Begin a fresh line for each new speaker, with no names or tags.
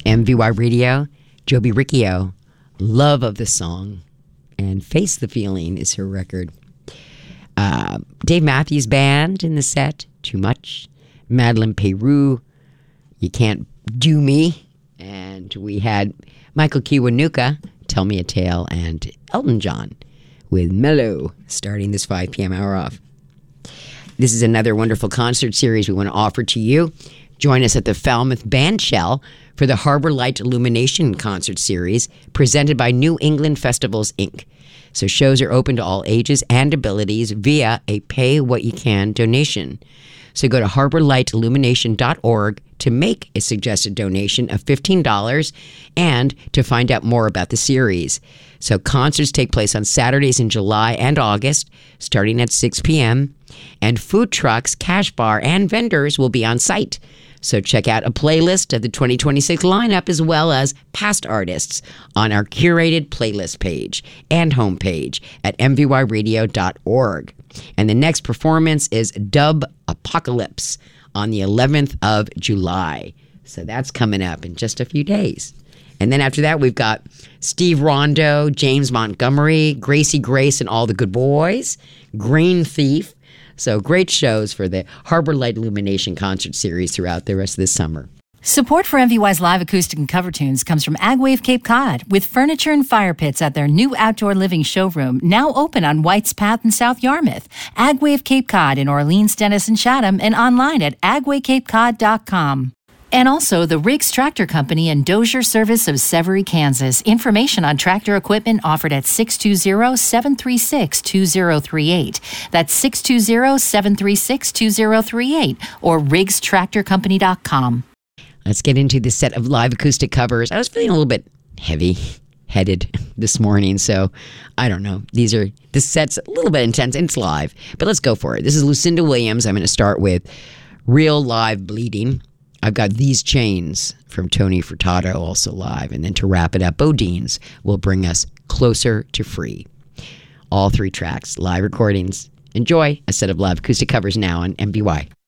MVY Radio, Joby Riccio, Love of the Song, and Face the Feeling is her record. Dave Matthews Band in the set, Too Much. Madeline Peru, You Can't Do Me. And we had Michael Kiwanuka, Tell Me a Tale, and Elton John with Mellow, starting this 5 p.m. hour off. This is another wonderful concert series we want to offer to you. Join us at the Falmouth Bandshell for the Harbor Light Illumination Concert Series, presented by New England Festivals, Inc. So shows are open to all ages and abilities via a pay-what-you-can donation. So go to harborlightillumination.org to make a suggested donation of $15 and to find out more about the series. So concerts take place on Saturdays in July and August, starting at 6 p.m., and food trucks, cash bar, and vendors will be on site. So check out a playlist of the 2026 lineup as well as past artists on our curated playlist page and homepage at mvyradio.org. And the next performance is Dub Apocalypse on the 11th of July. So that's coming up in just a few days. And then after that, we've got Steve Rondo, James Montgomery, Gracie Grace and All the Good Boys, Green Thief. So great shows for the Harbor Light Illumination Concert Series throughout the rest of this summer.
Support for MVY's live acoustic and cover tunes comes from Agwave Cape Cod, with furniture and fire pits at their new outdoor living showroom, now open on White's Path in South Yarmouth. Agwave Cape Cod in Orleans, Denison, Chatham, and online at agwaycapecod.com. And also the Riggs Tractor Company and Dozier Service of Severy, Kansas. Information on tractor equipment offered at 620-736-2038. That's 620-736-2038 or riggstractorcompany.com.
Let's get into the set of live acoustic covers. I was feeling a little bit heavy-headed this morning, so I don't know. This set's a little bit intense, and it's live, but let's go for it. This is Lucinda Williams. I'm going to start with Real Live Bleeding. I've got These Chains from Tony Furtado, also live. And then to wrap it up, Bodines will bring us Closer to Free. All three tracks, live recordings. Enjoy a set of live acoustic covers now on MVY.